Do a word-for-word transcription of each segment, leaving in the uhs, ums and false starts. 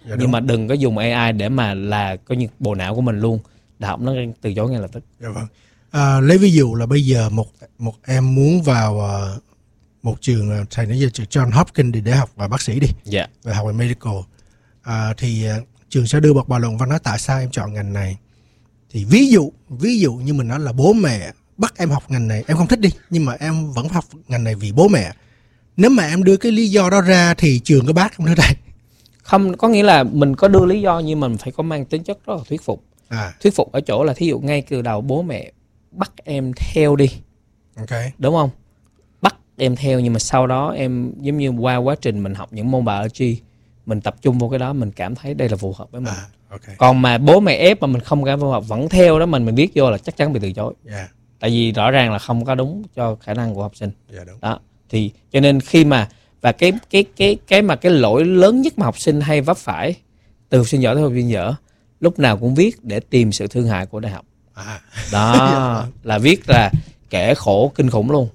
Dạ, nhưng mà đừng có dùng a i để mà là coi như bộ não của mình luôn. Đại học nó từ chối ngay lập tức. Dạ vâng. À, lấy ví dụ là bây giờ một một em muốn vào uh, một trường uh, thầy nói giờ trường John Hopkins để học và bác sĩ đi, Dạ. về học về medical, à, thì uh, trường sẽ đưa một bài luận văn nói tại sao em chọn ngành này. Thì ví dụ ví dụ như mình nói là bố mẹ bắt em học ngành này, em không thích đi, nhưng mà em vẫn học ngành này vì bố mẹ. Nếu mà em đưa cái lý do đó ra thì trường có bác không thưa thầy? Không, có nghĩa là mình có đưa lý do nhưng mình phải có mang tính chất rất là thuyết phục. À. Thuyết phục ở chỗ là thí dụ ngay từ đầu bố mẹ bắt em theo đi, okay. đúng không? Bắt em theo, nhưng mà sau đó em giống như qua quá trình mình học những môn biology, mình tập trung vô cái đó, mình cảm thấy đây là phù hợp với mình. À, okay. Còn mà bố mẹ ép mà mình không cảm phù hợp vẫn theo đó, mình mình biết vô là chắc chắn bị từ chối. Yeah. Tại vì rõ ràng là không có đúng cho khả năng của học sinh. Yeah, đúng. Đó. Thì cho nên khi mà và cái cái cái cái mà cái lỗi lớn nhất mà học sinh hay vấp phải từ học sinh giỏi tới học sinh dở, lúc nào cũng viết để tìm sự thương hại của đại học. À. Đó là viết là kẻ khổ kinh khủng luôn.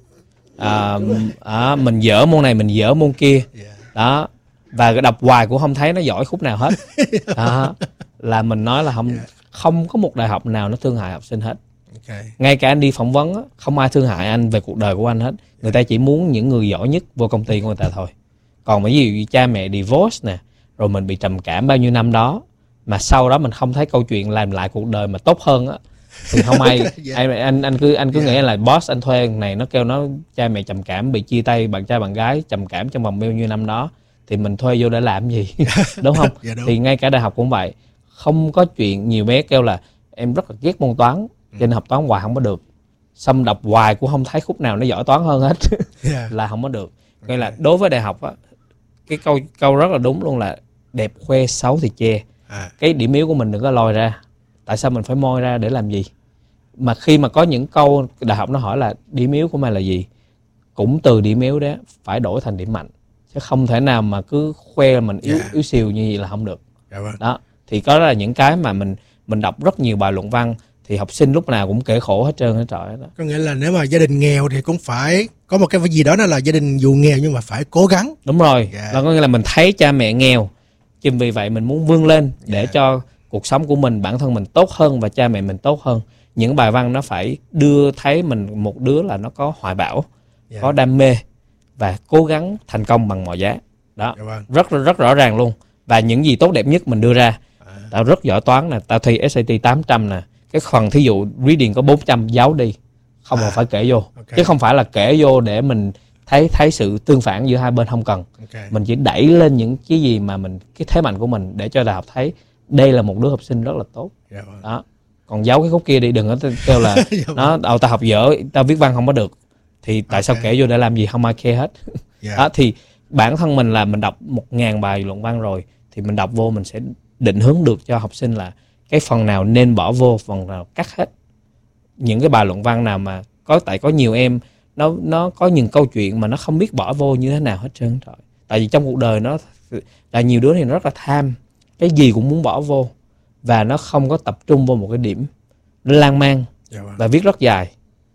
À, à, mình dở môn này, mình dở môn kia. Đó. Và đọc hoài cũng không thấy nó giỏi khúc nào hết. Đó. Là mình nói là không không có một đại học nào nó thương hại học sinh hết. Okay. Ngay cả anh đi phỏng vấn á, không ai thương hại anh về cuộc đời của anh hết. Người ta chỉ muốn những người giỏi nhất vô công ty của người ta thôi. Còn ví dụ như cha mẹ divorce nè, rồi mình bị trầm cảm bao nhiêu năm đó, mà sau đó mình không thấy câu chuyện làm lại cuộc đời mà tốt hơn á, thì không ai. yeah. anh, anh anh cứ anh cứ yeah. nghĩ là boss anh thuê này nó kêu nó cha mẹ trầm cảm, bị chia tay bạn trai bạn gái trầm cảm trong vòng bao nhiêu năm đó, thì mình thuê vô để làm gì? Đúng không? yeah, đúng. Thì ngay cả đại học cũng vậy. Không có chuyện nhiều bé kêu là em rất là ghét môn toán, cho nên học toán hoài không có được. Xong đọc hoài cũng không thấy khúc nào nó giỏi toán hơn hết. yeah. Là không có được. Nghĩa okay. là đối với đại học á, cái câu câu rất là đúng luôn là đẹp khoe xấu thì che. À. Cái điểm yếu của mình đừng có lòi ra. Tại sao mình phải moi ra để làm gì? Mà khi mà có những câu đại học nó hỏi là điểm yếu của mày là gì, cũng từ điểm yếu đó phải đổi thành điểm mạnh. Chứ không thể nào mà cứ khoe mình yếu, yeah. yếu xìu như vậy là không được. Yeah, right. Đó. Thì có là những cái mà mình mình đọc rất nhiều bài luận văn thì học sinh lúc nào cũng kể khổ hết trơn hết trọi đó. Có nghĩa là nếu mà gia đình nghèo thì cũng phải có một cái gì đó, nó là gia đình dù nghèo nhưng mà phải cố gắng. Đúng rồi. Yeah. Đó có nghĩa là mình thấy cha mẹ nghèo, chính vì vậy mình muốn vươn lên để yeah. cho cuộc sống của mình, bản thân mình tốt hơn và cha mẹ mình tốt hơn. Những bài văn nó phải đưa thấy mình một đứa là nó có hoài bão, yeah. có đam mê và cố gắng thành công bằng mọi giá. Đó. Yeah. Rất rất rõ ràng luôn. Và những gì tốt đẹp nhất mình đưa ra. À. Tao rất giỏi toán nè, tao thi ét a tê tám trăm nè. Cái phần thí dụ reading có bốn trăm giấu đi, không à, phải kể vô. Okay. Chứ không phải là kể vô để mình thấy thấy sự tương phản giữa hai bên, không cần. Okay. Mình chỉ đẩy lên những cái gì mà mình cái thế mạnh của mình để cho đại học thấy đây là một đứa học sinh rất là tốt. Yeah. Đó. Còn giấu cái khúc kia đi, đừng có kêu là nó đầu tao học dở, tao viết văn không có được. Thì tại okay. sao kể vô để làm gì, không ai care hết. Yeah. Đó, thì bản thân mình là mình đọc một ngàn bài luận văn rồi, thì mình đọc vô mình sẽ định hướng được cho học sinh là cái phần nào nên bỏ vô, phần nào cắt hết. Những cái bài luận văn nào mà có, tại có nhiều em nó nó có những câu chuyện mà nó không biết bỏ vô như thế nào hết trơn trời. Tại vì trong cuộc đời nó là nhiều đứa thì nó rất là tham, cái gì cũng muốn bỏ vô và nó không có tập trung vô một cái điểm, nó lan man. Yeah, wow. Và viết rất dài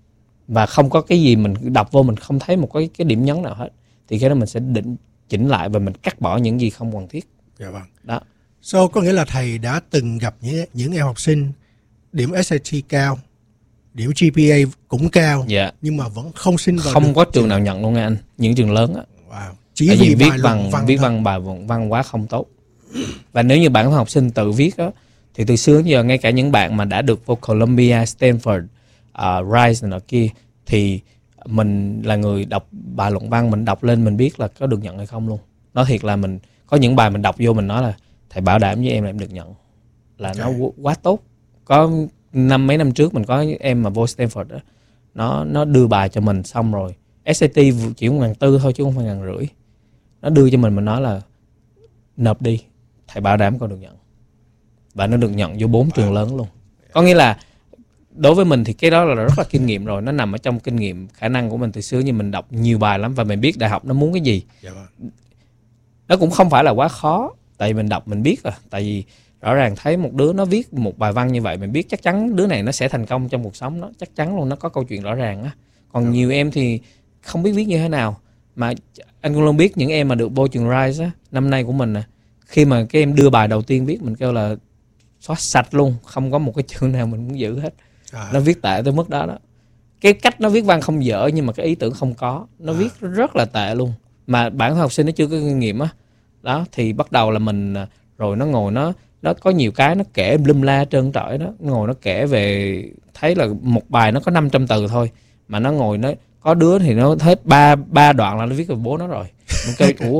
và không có cái gì mình đọc vô mình không thấy một cái cái điểm nhấn nào hết, thì cái đó mình sẽ định chỉnh lại và mình cắt bỏ những gì không cần thiết. Yeah, vâng. Đó. So có nghĩa là thầy đã từng gặp những những em học sinh điểm ét a tê cao, điểm giê pê a cũng cao, yeah. nhưng mà vẫn không xin vào. Không có trường nào nhận luôn nha anh, những trường lớn á. Wow. Chỉ vì, vì viết bài văn, văn viết văn bài văn, văn quá không tốt. Và nếu như bản thân học sinh tự viết á, thì từ xưa đến giờ ngay cả những bạn mà đã được vô Columbia, Stanford, uh, Rice này kia, thì mình là người đọc bài luận văn, mình đọc lên mình biết là có được nhận hay không luôn. Nói thiệt là mình có những bài mình đọc vô mình nói là thầy bảo đảm với em là em được nhận, là okay. nó quá tốt. Có năm mấy năm trước mình có em mà vô Stanford đó, nó nó đưa bài cho mình xong rồi ét a tê chỉ một ngàn tư thôi chứ không phải ngàn rưỡi. Nó đưa cho mình mình nói là nộp đi, thầy bảo đảm con được nhận. Và nó được nhận vô bốn wow. trường lớn luôn. Có nghĩa là đối với mình thì cái đó là rất là kinh nghiệm rồi, nó nằm ở trong kinh nghiệm khả năng của mình từ xưa, như mình đọc nhiều bài lắm và mình biết đại học nó muốn cái gì. Yeah. Nó cũng không phải là quá khó, tại vì mình đọc mình biết rồi. Tại vì rõ ràng thấy một đứa nó viết một bài văn như vậy, mình biết chắc chắn đứa này nó sẽ thành công trong cuộc sống, nó chắc chắn luôn, nó có câu chuyện rõ ràng á. Còn yeah. nhiều em thì không biết viết như thế nào. Mà anh cũng luôn biết những em mà được vô trường Rice á, năm nay của mình nè, khi mà các em đưa bài đầu tiên viết, mình kêu là xóa sạch luôn, không có một cái chương nào mình muốn giữ hết. À. Nó viết tệ tới mức đó đó. Cái cách nó viết văn không dở, nhưng mà cái ý tưởng không có, nó à. viết rất là tệ luôn. Mà bản thân học sinh nó chưa có kinh nghiệm á, đó thì bắt đầu là mình rồi nó ngồi nó nó có nhiều cái nó kể lum la trơn trọi đó, nó ngồi nó kể về, thấy là một bài nó có năm trăm từ thôi mà nó ngồi nó có đứa thì nó hết ba ba đoạn là nó viết về bố nó rồi. Mình kêu ủa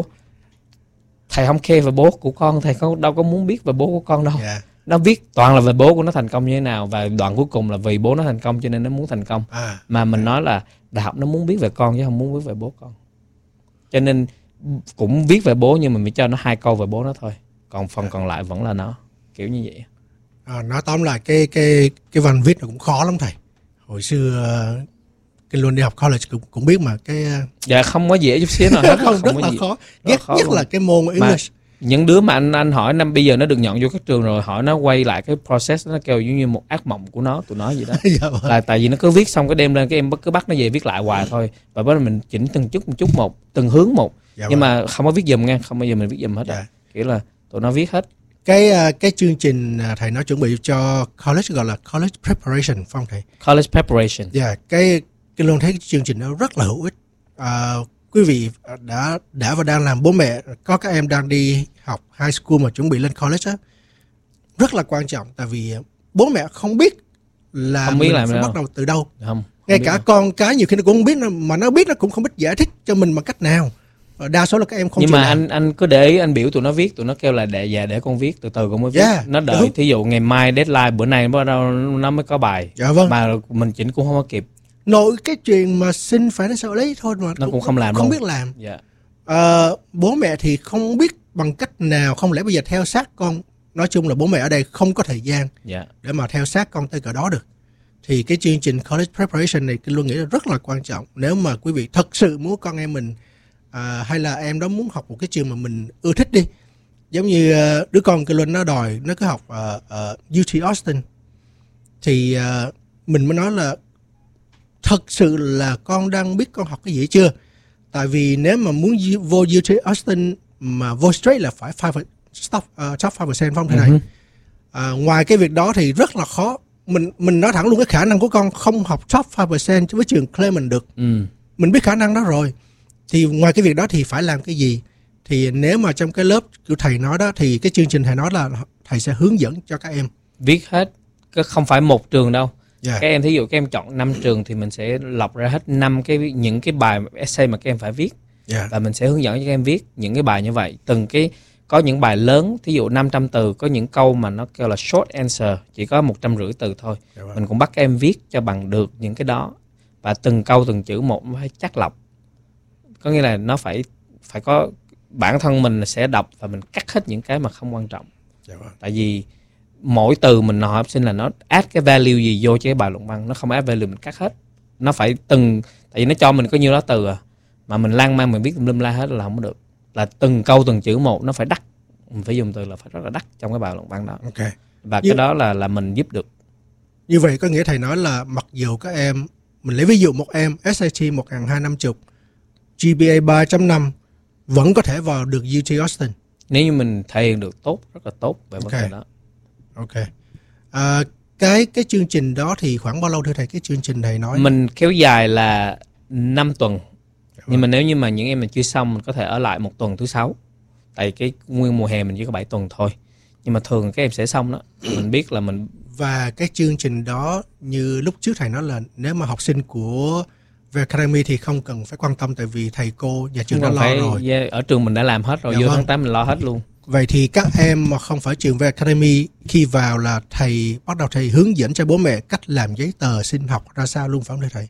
thầy không care về bố của con, thầy không đâu có muốn biết về bố của con đâu. Yeah. Nó viết toàn là về bố của nó thành công như thế nào, và đoạn cuối cùng là vì bố nó thành công cho nên nó muốn thành công. À. Mà mình nói là đại học nó muốn biết về con chứ không muốn biết về bố con, cho nên cũng viết về bố nhưng mà mình cho nó hai câu về bố nó thôi, còn phần còn lại vẫn là nó, kiểu như vậy. À, nói tóm lại cái cái cái văn viết nó cũng khó lắm thầy. Hồi xưa cái luôn đi học college cũng cũng biết mà cái dạ không có dễ chút xíu nào hết. Không, không rất là gì. Khó ghét khó nhất luôn. Là cái môn English. Mà những đứa mà anh anh hỏi năm bây giờ nó được nhận vô các trường rồi, hỏi nó quay lại cái process, nó kêu giống như một ác mộng của nó, tụi nó gì đó. Dạ vâng. Là tại vì nó cứ viết xong cái đem lên cái em cứ bắt nó về viết lại hoài thôi, và bắt đầu mình chỉnh từng chút một chút một, từng hướng một. Dạ nhưng vâng. Mà không có viết giùm nha, không bao giờ mình viết giùm hết. Dạ. Kiểu là tụi nó viết hết. Cái cái chương trình thầy nói chuẩn bị cho college gọi là college preparation phải không thầy? College preparation. Dạ, yeah, cái cái luôn thấy cái chương trình nó rất là hữu ích. À, quý vị đã đã và đang làm bố mẹ, có các em đang đi học high school mà chuẩn bị lên college á, rất là quan trọng, tại vì bố mẹ không biết là không biết mình làm phải đâu. bắt đầu từ đâu. Không, không ngay cả đâu. Con cái nhiều khi nó cũng không biết, mà nó biết nó cũng không biết giải thích cho mình bằng cách nào. Đa số là các em không. Nhưng mà làm. anh anh cứ để ý, anh biểu tụi nó viết, tụi nó kêu là để dạ để con viết từ từ con mới viết. Yeah, nó đợi thí dụ ngày mai deadline, bữa nay bắt đầu nó mới có bài. Dạ vâng. Mà mình chỉnh cũng không có kịp. Nội cái chuyện mà xin phải nó sợ lấy thôi mà nó cũng, cũng không làm không đâu. biết làm. Dạ. À, bố mẹ thì không biết bằng cách nào, không lẽ bây giờ theo sát con. Nói chung là bố mẹ ở đây không có thời gian. Dạ. Để mà theo sát con tới cỡ đó được. Thì cái chương trình college preparation này tôi luôn nghĩ là rất là quan trọng. Nếu mà quý vị thật sự muốn con em mình à, hay là em đó muốn học một cái trường mà mình ưa thích đi, giống như uh, đứa con cái Luân nó đòi nó cứ học uh, uh, u tê Austin, thì uh, mình mới nói là thật sự là con đang biết con học cái gì chưa. Tại vì nếu mà muốn vô u tê Austin mà vô straight là phải five, stop, uh, top five percent phong thế này. Uh-huh. uh, ngoài cái việc đó thì rất là khó. Mình mình nói thẳng luôn, cái khả năng của con không học top five percent với trường Clement được. Ừ. Mình biết khả năng đó rồi. Thì ngoài cái việc đó thì phải làm cái gì? Thì nếu mà trong cái lớp của thầy nói đó, thì cái chương trình thầy nói là thầy sẽ hướng dẫn cho các em viết hết, không phải một trường đâu. Yeah. Các em thí dụ các em chọn năm trường thì mình sẽ lọc ra hết năm cái những cái bài essay mà các em phải viết. Yeah. Và mình sẽ hướng dẫn cho các em viết những cái bài như vậy. Từng cái có những bài lớn, thí dụ năm trăm từ, có những câu mà nó kêu là short answer, chỉ có một trăm rưỡi từ thôi. Yeah. Mình cũng bắt các em viết cho bằng được những cái đó. Và từng câu từng chữ một phải chắc lọc. Có nghĩa là nó phải phải có, bản thân mình sẽ đọc và mình cắt hết những cái mà không quan trọng. Yeah. Tại vì mỗi từ mình hỏi học sinh là nó add cái value gì vô cho cái bài luận văn, nó không add value mình cắt hết. Nó phải từng, tại vì nó cho mình có nhiêu đó từ à, mà mình lan man mình viết tùm lum la hết là không có được. Là từng câu từng chữ một nó phải đắt, mình phải dùng từ là phải rất là đắt trong cái bài luận văn đó. Okay. Và như, cái đó là là mình giúp được. Như vậy có nghĩa thầy nói là mặc dù các em, mình lấy ví dụ một em ét a tê một nghìn hai trăm năm mươi, giê pê a ba chấm năm vẫn có thể vào được u tê Austin nếu như mình thể hiện được tốt, rất là tốt về vấn đề đó. Ok. À, cái cái chương trình đó thì khoảng bao lâu thưa thầy? Cái chương trình thầy nói mình kéo dài là năm tuần. Đúng. Nhưng mà nếu như mà những em mình chưa xong, mình có thể ở lại một tuần thứ sáu. Tại cái nguyên mùa hè mình chỉ có bảy tuần thôi. Nhưng mà thường các em sẽ xong đó. Mình biết là mình. Và cái chương trình đó như lúc trước thầy nói là nếu mà học sinh của về Academy thì không cần phải quan tâm, tại vì thầy cô nhà trường đã lo phải, rồi. Yeah, ở trường mình đã làm hết rồi, dạ vô vâng. tháng tám mình lo hết luôn. Vậy thì các em mà không phải trường về Academy, khi vào là thầy bắt đầu thầy hướng dẫn cho bố mẹ cách làm giấy tờ xin học ra sao luôn phải không thầy?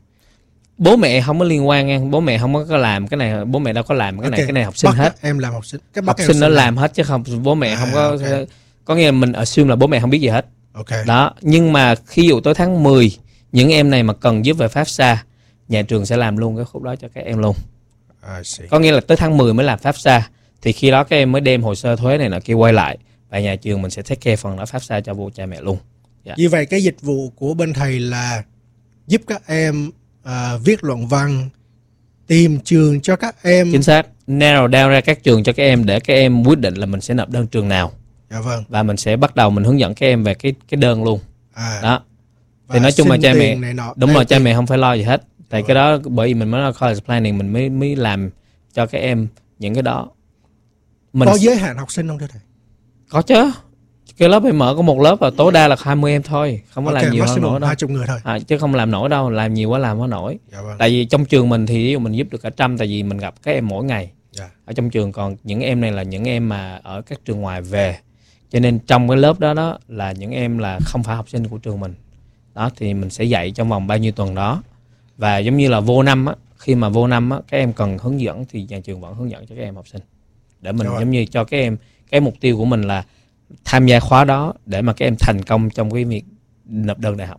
Bố mẹ không có liên quan nha, bố mẹ không có làm cái này, bố mẹ đâu có làm cái này, okay. Cái này học sinh bắt hết. Em làm học sinh, cái học sinh nó làm. làm hết chứ không, bố mẹ à, không có, okay. Có nghĩa là mình assume là bố mẹ không biết gì hết. Okay. Đó, nhưng mà khi dụ tới tháng mười, những em này mà cần giúp về FAFSA, nhà trường sẽ làm luôn cái khúc đó cho các em luôn. Có nghĩa là tới tháng mười mới làm FAFSA, thì khi đó các em mới đem hồ sơ thuế này nọ kia quay lại, và nhà trường mình sẽ take care phần đó FAFSA cho vô cha mẹ luôn. Yeah. Như vậy cái dịch vụ của bên thầy là giúp các em uh, viết luận văn, tìm trường cho các em. Chính xác, narrow down ra các trường cho các em để các em quyết định là mình sẽ nộp đơn trường nào. Dạ vâng. Và mình sẽ bắt đầu mình hướng dẫn các em về cái cái đơn luôn. À. Đó. Thì nói chung là cha mẹ đúng rồi, cha tiền. mẹ không phải lo gì hết. Tại Dạ cái vâng. đó bởi vì mình mới nói college planning, mình mới mới làm cho các em những cái đó. Mình Có giới hạn học sinh không thưa thầy? có chứ. Cái lớp em mở có một lớp và tối đa là hai mươi em thôi, không có Ok, làm nhiều hơn nữa đâu. hai mươi người thôi. À, chứ không làm nổi đâu, làm nhiều quá làm không nổi. Dạ vâng. Tại vì trong trường mình thì ví dụ mình giúp được cả trăm, tại vì mình gặp các em mỗi ngày. Dạ. Ở trong trường, còn những em này là những em mà ở các trường ngoài về, cho nên trong cái lớp đó đó là những em là không phải học sinh của trường mình. Đó thì mình sẽ dạy trong vòng bao nhiêu tuần đó. Và giống như là vô năm á, khi mà vô năm á, các em cần hướng dẫn thì nhà trường vẫn hướng dẫn cho các em học sinh. Để mình Rồi. giống như cho các em, cái mục tiêu của mình là tham gia khóa đó để mà các em thành công trong cái việc nộp đơn đại học.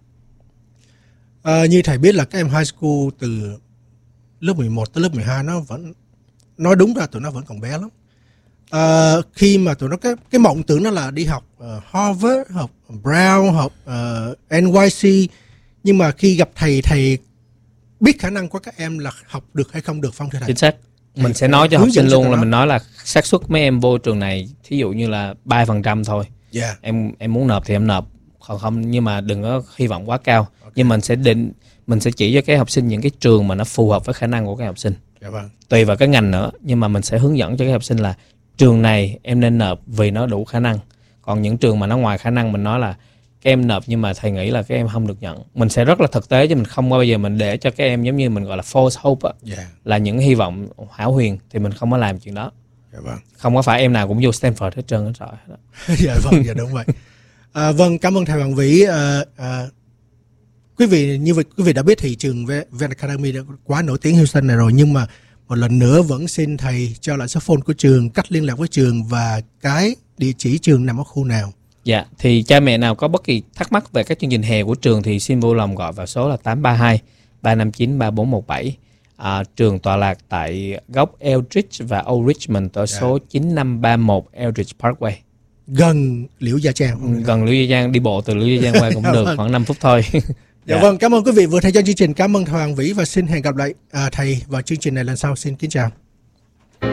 À, như thầy biết là các em high school từ lớp mười một tới lớp mười hai nó vẫn, nói đúng ra tụi nó vẫn còn bé lắm. À, khi mà tụi nó cái cái mộng tưởng nó là đi học uh, Harvard, học Brown, học uh, en i xê, nhưng mà khi gặp thầy, thầy biết khả năng của các em là học được hay không được không thưa thầy? Chính xác. Thầy Mình sẽ nói cho học sinh cho luôn là nó. mình nói là xác suất mấy em vô trường này thí dụ như là ba phần trăm thôi. Yeah. Em em muốn nộp thì em nộp, còn không nhưng mà đừng có hy vọng quá cao. Okay. Nhưng mình sẽ định mình sẽ chỉ cho các học sinh những cái trường mà nó phù hợp với khả năng của các học sinh. Dạ vâng. Tùy vào cái ngành nữa, nhưng mà mình sẽ hướng dẫn cho các học sinh là trường này em nên nộp vì nó đủ khả năng. Còn những trường mà nó ngoài khả năng mình nói là các em nộp nhưng mà thầy nghĩ là các em không được nhận. Mình sẽ rất là thực tế chứ mình không bao giờ mình để cho các em giống như mình gọi là false hope á, Yeah. là những hy vọng hão huyền thì mình không có làm chuyện đó. Dạ vâng. Không có phải em nào cũng vô Stanford hết trơn hết rồi. Dạ vâng, dạ đúng vậy. À, vâng, cảm ơn thầy Hoàng Vĩ. À, à, quý vị như vậy quý vị đã biết thì trường Ven Academy đã quá nổi tiếng Houston này rồi, nhưng mà một lần nữa vẫn xin thầy cho lại số phone của trường, cách liên lạc với trường và cái địa chỉ trường nằm ở khu nào. Dạ, thì cha mẹ nào có bất kỳ thắc mắc về các chương trình hè của trường thì xin vui lòng gọi vào số là tám ba hai ba năm chín ba bốn một bảy. À, trường tọa lạc tại góc Eldridge và Old Richmond ở Dạ. số chín năm ba một Eldridge Parkway. Gần Liễu Gia Trang. Gần Liễu Gia Trang, đi bộ từ Liễu Gia Trang qua cũng Dạ được, vâng. khoảng năm phút thôi. Dạ, Dạ. vâng, cảm ơn quý vị vừa theo dõi chương trình. Cảm ơn thầy Hoàng Vĩ và xin hẹn gặp lại à, thầy vào chương trình này lần sau. Xin kính chào.